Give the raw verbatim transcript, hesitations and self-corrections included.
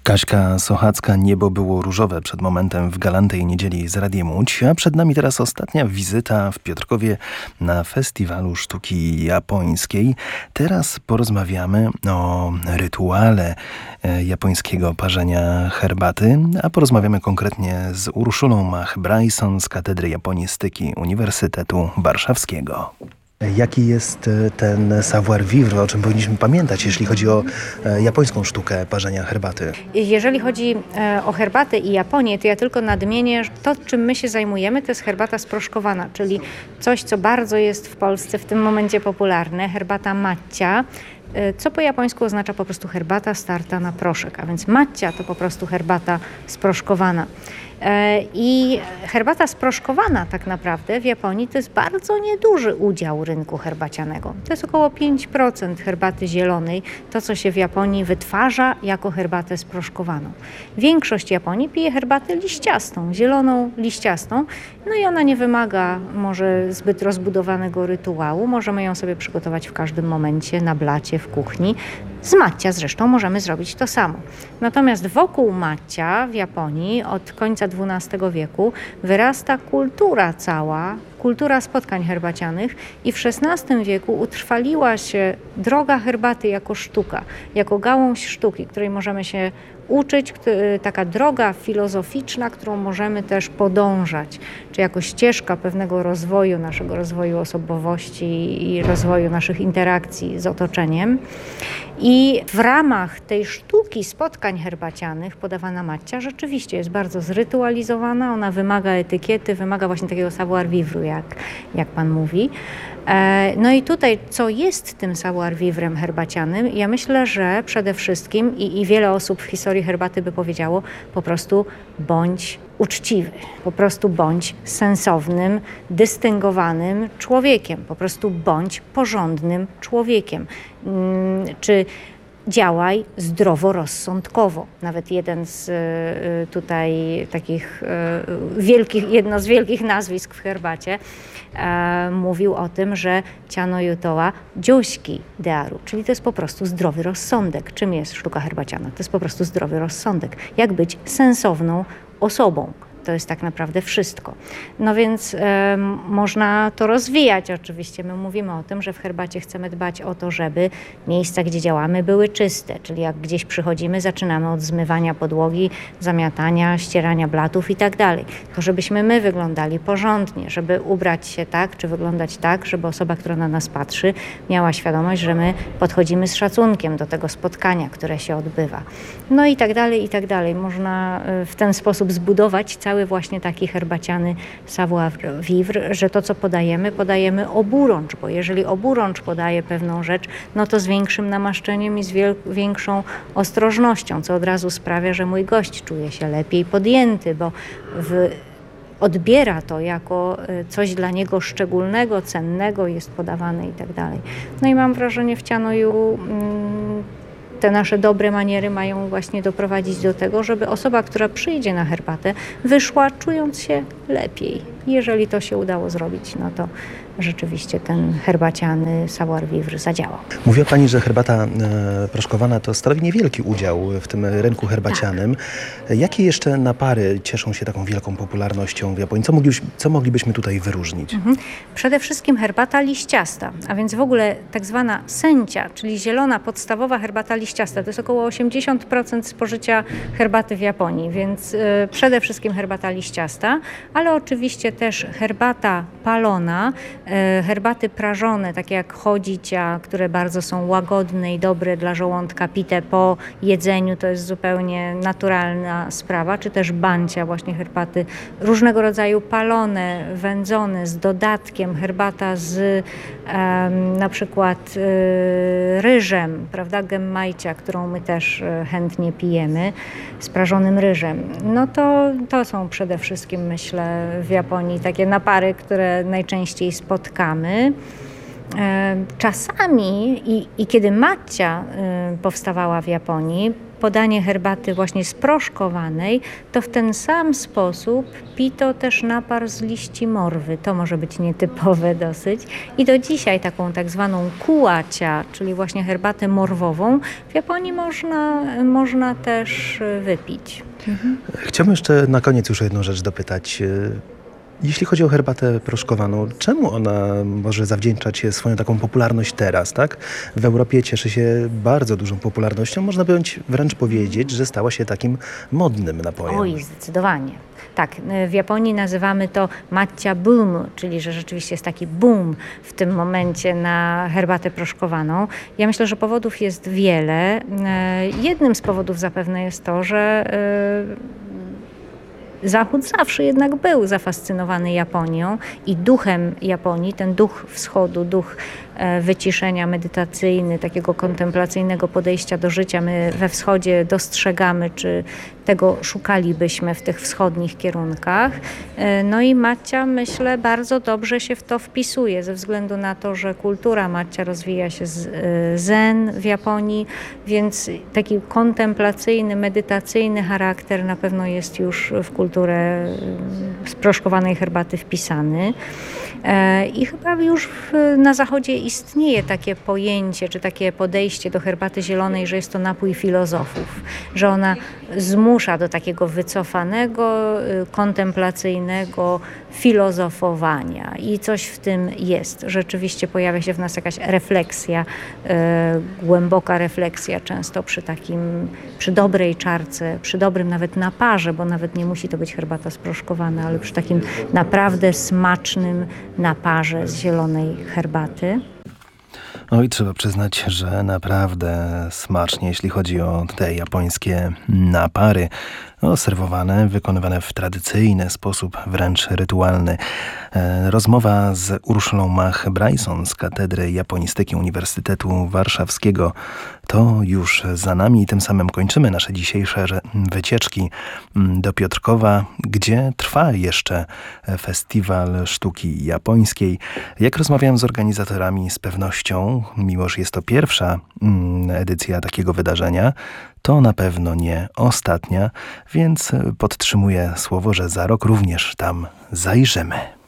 Kaśka Sochacka, niebo było różowe przed momentem w galantej niedzieli z Radiem Łódź, a przed nami teraz ostatnia wizyta w Piotrkowie na Festiwalu Sztuki Japońskiej. Teraz porozmawiamy o rytuale japońskiego parzenia herbaty, a porozmawiamy konkretnie z Urszulą Mach-Bryson z Katedry Japonistyki Uniwersytetu Warszawskiego. Jaki jest ten savoir-vivre, o czym powinniśmy pamiętać, jeśli chodzi o japońską sztukę parzenia herbaty? Jeżeli chodzi o herbatę i Japonię, to ja tylko nadmienię, że to, czym my się zajmujemy, to jest herbata sproszkowana, czyli coś, co bardzo jest w Polsce w tym momencie popularne, herbata matcha, co po japońsku oznacza po prostu herbata starta na proszek, a więc matcha to po prostu herbata sproszkowana. I herbata sproszkowana tak naprawdę w Japonii to jest bardzo nieduży udział rynku herbacianego. To jest około pięć procent herbaty zielonej, to co się w Japonii wytwarza jako herbatę sproszkowaną. Większość Japonii pije herbatę liściastą, zieloną liściastą, no i ona nie wymaga może zbyt rozbudowanego rytuału. Możemy ją sobie przygotować w każdym momencie na blacie, w kuchni. Z matcha zresztą możemy zrobić to samo. Natomiast wokół matcha w Japonii od końca dwunastego wieku wyrasta kultura cała, kultura spotkań herbacianych i w szesnastym wieku utrwaliła się droga herbaty jako sztuka, jako gałąź sztuki, której możemy się uczyć, taka droga filozoficzna, którą możemy też podążać, czy jako ścieżka pewnego rozwoju, naszego rozwoju osobowości i rozwoju naszych interakcji z otoczeniem. I w ramach tej sztuki spotkań herbacianych podawana matcha rzeczywiście jest bardzo zrytualizowana, ona wymaga etykiety, wymaga właśnie takiego savoir-vivre, jak, jak pan mówi. No i tutaj, co jest tym savoir-vivrem herbacianym? Ja myślę, że przede wszystkim, i, i wiele osób w historii herbaty by powiedziało, po prostu bądź uczciwy, po prostu bądź sensownym, dystyngowanym człowiekiem, po prostu bądź porządnym człowiekiem. Czy działaj zdroworozsądkowo. Nawet jeden z tutaj takich wielkich, jedno z wielkich nazwisk w herbacie e, mówił o tym, że ciano yutowa joshiki dearu, czyli to jest po prostu zdrowy rozsądek. Czym jest sztuka herbaciana? To jest po prostu zdrowy rozsądek. Jak być sensowną osobą. To jest tak naprawdę wszystko. No więc e, można to rozwijać oczywiście. My mówimy o tym, że w herbacie chcemy dbać o to, żeby miejsca, gdzie działamy, były czyste. Czyli jak gdzieś przychodzimy, zaczynamy od zmywania podłogi, zamiatania, ścierania blatów i tak dalej. To żebyśmy my wyglądali porządnie, żeby ubrać się tak, czy wyglądać tak, żeby osoba, która na nas patrzy, miała świadomość, że my podchodzimy z szacunkiem do tego spotkania, które się odbywa. No i tak dalej, i tak dalej. Można w ten sposób zbudować cały właśnie taki herbaciany savoir-vivre, że to, co podajemy, podajemy oburącz, bo jeżeli oburącz podaje pewną rzecz, no to z większym namaszczeniem i z wiel- większą ostrożnością, co od razu sprawia, że mój gość czuje się lepiej podjęty, bo w odbiera to jako coś dla niego szczególnego, cennego, jest podawane i tak dalej. No i mam wrażenie, w Cianoju mm, te nasze dobre maniery mają właśnie doprowadzić do tego, żeby osoba, która przyjdzie na herbatę, wyszła czując się lepiej. Jeżeli to się udało zrobić, no to rzeczywiście ten herbaciany savoir-vivre zadziałał. Mówiła pani, że herbata e, proszkowana to stanowi niewielki udział w tym rynku herbacianym. Tak. Jakie jeszcze napary cieszą się taką wielką popularnością w Japonii? Co, moglibyśmy, co moglibyśmy tutaj wyróżnić? Mhm. Przede wszystkim herbata liściasta, a więc w ogóle tak zwana sencia, czyli zielona, podstawowa herbata liściasta. To jest około osiemdziesiąt procent spożycia herbaty w Japonii, więc e, przede wszystkim herbata liściasta, ale oczywiście też herbata palona, herbaty prażone, takie jak chodzicia, które bardzo są łagodne i dobre dla żołądka, pite po jedzeniu, to jest zupełnie naturalna sprawa, czy też bancia, właśnie herbaty różnego rodzaju palone, wędzone, z dodatkiem, herbata z um, na przykład y, ryżem, prawda, gemmajcia, którą my też y, chętnie pijemy, z prażonym ryżem. No to, to są przede wszystkim, myślę, w Japonii takie napary, które najczęściej spotkamy. Czasami i, i kiedy matcha powstawała w Japonii, podanie herbaty właśnie sproszkowanej, to w ten sam sposób pito też napar z liści morwy. To może być nietypowe dosyć. I do dzisiaj taką tak zwaną kułacia, czyli właśnie herbatę morwową, w Japonii można, można też wypić. Mhm. Chciałbym jeszcze na koniec już o jedną rzecz dopytać. Jeśli chodzi o herbatę proszkowaną, czemu ona może zawdzięczać swoją taką popularność teraz, tak? W Europie cieszy się bardzo dużą popularnością. Można by wręcz powiedzieć, że stała się takim modnym napojem. Oj, zdecydowanie. Tak, w Japonii nazywamy to matcha boom, czyli że rzeczywiście jest taki boom w tym momencie na herbatę proszkowaną. Ja myślę, że powodów jest wiele. Jednym z powodów zapewne jest to, że Zachód zawsze jednak był zafascynowany Japonią i duchem Japonii, ten duch wschodu, duch wyciszenia medytacyjny, takiego kontemplacyjnego podejścia do życia. My we wschodzie dostrzegamy, czy tego szukalibyśmy w tych wschodnich kierunkach. No i matcha, myślę, bardzo dobrze się w to wpisuje, ze względu na to, że kultura matcha rozwija się z zen w Japonii, więc taki kontemplacyjny, medytacyjny charakter na pewno jest już w kulturę sproszkowanej herbaty wpisany. I chyba już na Zachodzie istnieje takie pojęcie, czy takie podejście do herbaty zielonej, że jest to napój filozofów, że ona zmusza do takiego wycofanego, kontemplacyjnego filozofowania i coś w tym jest. Rzeczywiście pojawia się w nas jakaś refleksja, e, głęboka refleksja, często przy takim, przy dobrej czarce, przy dobrym nawet naparze, bo nawet nie musi to być herbata sproszkowana, ale przy takim naprawdę smacznym naparze z zielonej herbaty. Oj, trzeba przyznać, że naprawdę smacznie, jeśli chodzi o te japońskie napary, no, serwowane, wykonywane w tradycyjny sposób, wręcz rytualny. Rozmowa z Urszulą Mach-Bryson z Katedry Japonistyki Uniwersytetu Warszawskiego to już za nami i tym samym kończymy nasze dzisiejsze wycieczki do Piotrkowa, gdzie trwa jeszcze Festiwal Sztuki Japońskiej. Jak rozmawiałem z organizatorami, z pewnością, mimo że jest to pierwsza edycja takiego wydarzenia, to na pewno nie ostatnia, więc podtrzymuję słowo, że za rok również tam zajrzymy.